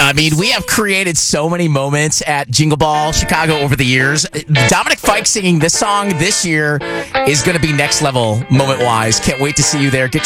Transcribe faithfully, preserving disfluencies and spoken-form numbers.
I mean, we have created so many moments at Jingle Ball Chicago over the years. Dominic Fike singing this song this year is going to be next level moment-wise. Can't wait to see you there. Get